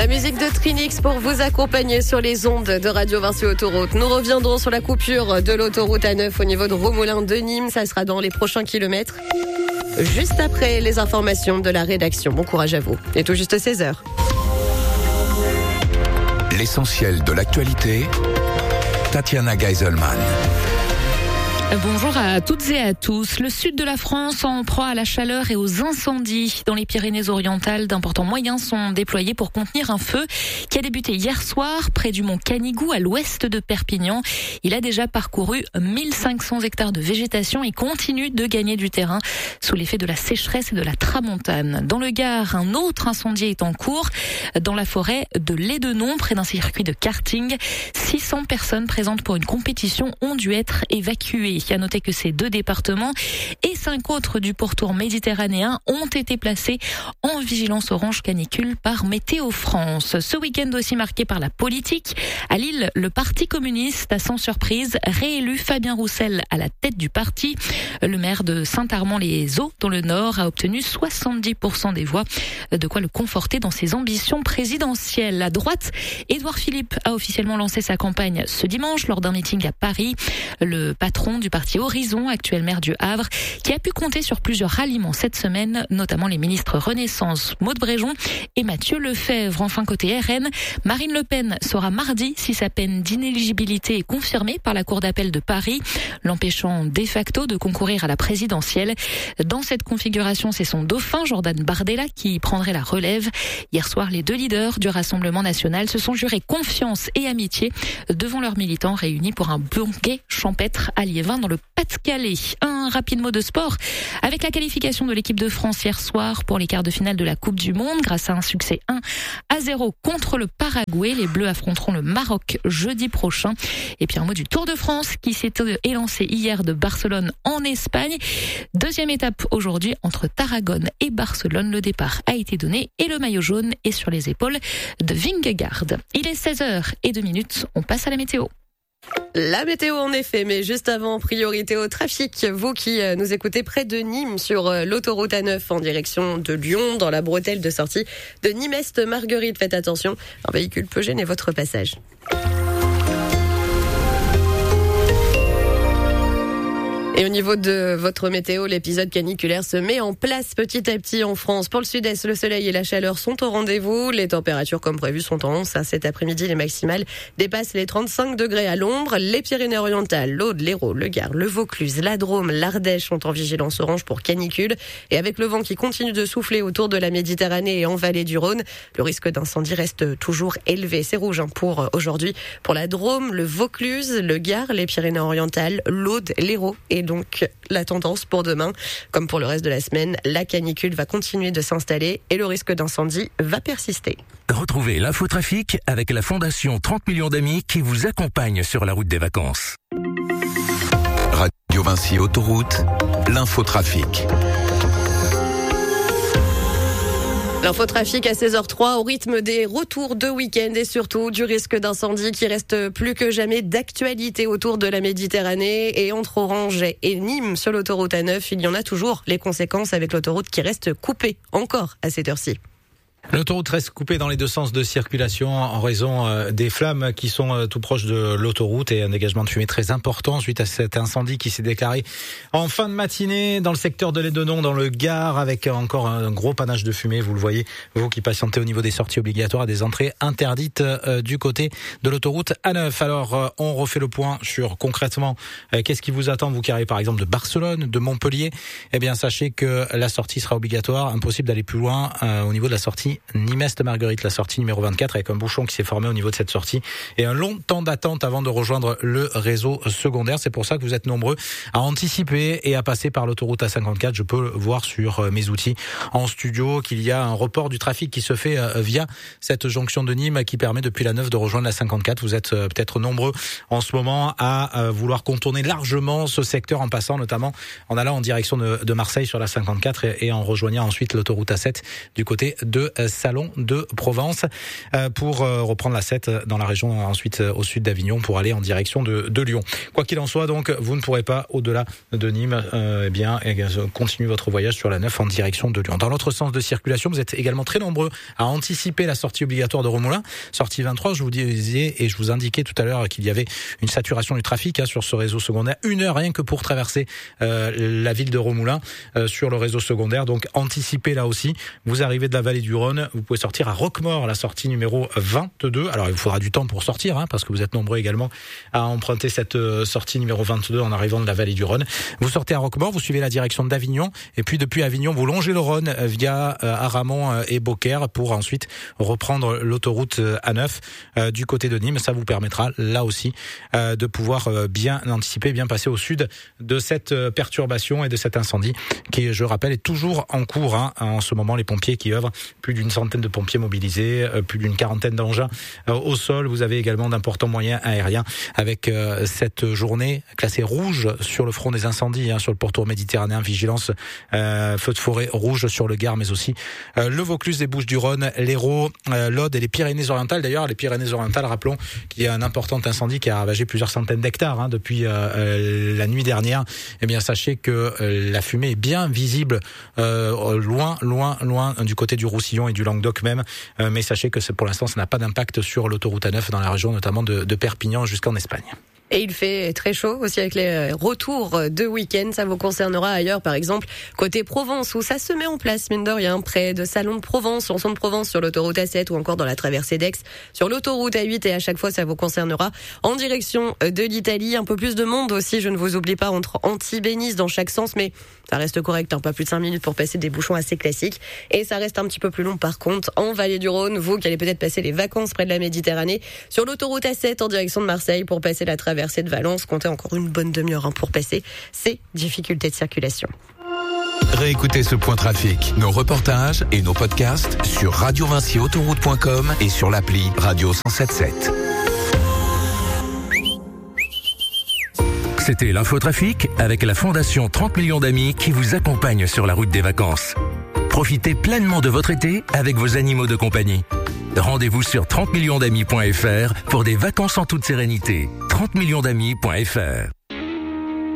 La musique de Trinix pour vous accompagner sur les ondes de Radio Vinci Autoroute. Nous reviendrons sur la coupure de l'autoroute A9 au niveau de Romoulin de Nîmes. Ça sera dans les prochains kilomètres. Juste après les informations de la rédaction. Bon courage à vous. Et tout juste 16h. L'essentiel de l'actualité, Tatiana Geiselman. Bonjour à toutes et à tous. Le sud de la France en proie à la chaleur et aux incendies. Dans les Pyrénées-Orientales, d'importants moyens sont déployés pour contenir un feu qui a débuté hier soir près du mont Canigou à l'ouest de Perpignan. Il a déjà parcouru 1500 hectares de végétation et continue de gagner du terrain sous l'effet de la sécheresse et de la tramontane. Dans le Gard, un autre incendie est en cours dans la forêt de Lédenon, près d'un circuit de karting. 600 personnes présentes pour une compétition ont dû être évacuées. Il y a noté que ces deux départements et 5 autres du pourtour méditerranéen ont été placés en vigilance orange canicule par Météo France. Ce week-end aussi marqué par la politique. À Lille, le Parti communiste a sans surprise réélu Fabien Roussel à la tête du parti. Le maire de Saint-Armand-les-Eaux, dans le Nord, a obtenu 70% des voix, de quoi le conforter dans ses ambitions présidentielles. À droite, Édouard Philippe a officiellement lancé sa campagne ce dimanche lors d'un meeting à Paris. Le patron du parti Horizon, actuel maire du Havre, qui a pu compter sur plusieurs ralliements cette semaine, notamment les ministres Renaissance, Maud Bréjon et Mathieu Lefebvre. Enfin, côté RN, Marine Le Pen saura mardi si sa peine d'inéligibilité est confirmée par la Cour d'appel de Paris, l'empêchant de facto de concourir à la présidentielle. Dans cette configuration, c'est son dauphin, Jordan Bardella, qui prendrait la relève. Hier soir, les deux leaders du Rassemblement national se sont jurés confiance et amitié devant leurs militants réunis pour un banquet champêtre à Liévin dans le Pas-de-Calais. Un rapide mot de sport avec la qualification de l'équipe de France hier soir pour les quarts de finale de la Coupe du Monde grâce à un succès 1-0 contre le Paraguay. Les Bleus affronteront le Maroc jeudi prochain. Et puis un mot du Tour de France qui s'est élancé hier de Barcelone en Espagne. Deuxième étape aujourd'hui entre Tarragone et Barcelone. Le départ a été donné et le maillot jaune est sur les épaules de Vingegaard. Il est 16h02. On passe à la météo. La météo en effet, mais juste avant, priorité au trafic. Vous qui nous écoutez près de Nîmes sur l'autoroute A9 en direction de Lyon, dans la bretelle de sortie de Nîmes-Est-Marguerite, faites attention, un véhicule peut gêner votre passage. Et au niveau de votre météo, l'épisode caniculaire se met en place petit à petit en France. Pour le sud-est, le soleil et la chaleur sont au rendez-vous. Les températures, comme prévu, sont en hausse. Cet après-midi, les maximales dépassent les 35 degrés à l'ombre. Les Pyrénées-Orientales, l'Aude, l'Hérault, le Gard, le Vaucluse, la Drôme, l'Ardèche sont en vigilance orange pour canicule. Et avec le vent qui continue de souffler autour de la Méditerranée et en vallée du Rhône, le risque d'incendie reste toujours élevé. C'est rouge pour aujourd'hui. Pour la Drôme, le Vaucluse, le Gard, les Pyrénées-Orientales, l'Aude, l'Hérault et donc la tendance pour demain, comme pour le reste de la semaine, la canicule va continuer de s'installer et le risque d'incendie va persister. Retrouvez l'infotrafic avec la Fondation 30 millions d'amis qui vous accompagne sur la route des vacances. Radio Vinci Autoroute, l'infotrafic. L'infotrafic à 16h03 au rythme des retours de week-end et surtout du risque d'incendie qui reste plus que jamais d'actualité autour de la Méditerranée et entre Orange et Nîmes sur l'autoroute A9. Il y en a toujours les conséquences avec l'autoroute qui reste coupée encore à cette heure-ci. L'autoroute reste coupée dans les deux sens de circulation en raison des flammes qui sont tout proches de l'autoroute et un dégagement de fumée très important suite à cet incendie qui s'est déclaré en fin de matinée dans le secteur de Lédenon, dans le Gard, avec encore un gros panache de fumée. Vous le voyez, vous qui patientez au niveau des sorties obligatoires, des entrées interdites du côté de l'autoroute A9. Alors, on refait le point sur concrètement qu'est-ce qui vous attend, vous qui arrivez par exemple de Barcelone, de Montpellier. Eh bien, sachez que la sortie sera obligatoire, impossible d'aller plus loin au niveau de la sortie Nîmes-Est-Marguerite, la sortie numéro 24, avec un bouchon qui s'est formé au niveau de cette sortie et un long temps d'attente avant de rejoindre le réseau secondaire. C'est pour ça que vous êtes nombreux à anticiper et à passer par l'autoroute A54. Je peux voir sur mes outils en studio qu'il y a un report du trafic qui se fait via cette jonction de Nîmes qui permet depuis la 9 de rejoindre la 54. Vous êtes peut-être nombreux en ce moment à vouloir contourner largement ce secteur en passant notamment en allant en direction de Marseille sur la 54 et en rejoignant ensuite l'autoroute A7 du côté de Salon de Provence pour reprendre la 7 dans la région ensuite au sud d'Avignon pour aller en direction de Lyon. Quoi qu'il en soit, donc, vous ne pourrez pas au-delà de Nîmes continuer votre voyage sur la 9 en direction de Lyon. Dans l'autre sens de circulation, vous êtes également très nombreux à anticiper la sortie obligatoire de Romoulin. Sortie 23, je vous disais et je vous indiquais tout à l'heure qu'il y avait une saturation du trafic sur ce réseau secondaire. 1 heure rien que pour traverser la ville de Romoulin sur le réseau secondaire. Donc anticipez là aussi. Vous arrivez de la vallée du Rhône, vous pouvez sortir à Roquemaure, la sortie numéro 22. Alors il vous faudra du temps pour sortir, parce que vous êtes nombreux également à emprunter cette sortie numéro 22 en arrivant de la vallée du Rhône. Vous sortez à Roquemaure, vous suivez la direction d'Avignon et puis depuis Avignon, vous longez le Rhône via Aramon et Beaucaire pour ensuite reprendre l'autoroute A9 du côté de Nîmes. Ça vous permettra là aussi de pouvoir bien anticiper, bien passer au sud de cette perturbation et de cet incendie qui, je rappelle, est toujours en cours. En ce moment, les pompiers qui œuvrent, plus d'une centaine de pompiers mobilisés, plus d'une quarantaine d'engins au sol. Vous avez également d'importants moyens aériens avec cette journée classée rouge sur le front des incendies, sur le pourtour méditerranéen, vigilance feu de forêt rouge sur le Gard, mais aussi le Vaucluse, les Bouches-du-Rhône, l'Hérault, l'Aude et les Pyrénées-Orientales. D'ailleurs, les Pyrénées-Orientales, rappelons qu'il y a un important incendie qui a ravagé plusieurs centaines d'hectares depuis la nuit dernière. Eh bien, sachez que la fumée est bien visible loin du côté du Roussillon et du Languedoc même. Mais sachez que pour l'instant, ça n'a pas d'impact sur l'autoroute A9 dans la région, notamment de Perpignan jusqu'en Espagne. Et il fait très chaud aussi avec les retours de week-end. Ça vous concernera ailleurs, par exemple, côté Provence, où ça se met en place, mine de rien, près de Salon de Provence, Chanson de Provence sur l'autoroute A7 ou encore dans la traversée d'Aix sur l'autoroute A8. Et à chaque fois, ça vous concernera en direction de l'Italie. Un peu plus de monde aussi, je ne vous oublie pas, entre Antibes-Nice dans chaque sens, mais ça reste correct, pas plus de 5 minutes pour passer des bouchons assez classiques. Et ça reste un petit peu plus long, par contre, en Vallée du Rhône, vous qui allez peut-être passer les vacances près de la Méditerranée, sur l'autoroute A7 en direction de Marseille pour passer la traversée de Valence, comptez encore une bonne demi-heure pour passer ces difficultés de circulation. Réécoutez ce point trafic, nos reportages et nos podcasts sur radiovinciautoroute.com et sur l'appli Radio 107.7. C'était l'infotrafic avec la Fondation 30 millions d'amis qui vous accompagne sur la route des vacances. Profitez pleinement de votre été avec vos animaux de compagnie. Rendez-vous sur 30millionsdamis.fr pour des vacances en toute sérénité. 30millionsdamis.fr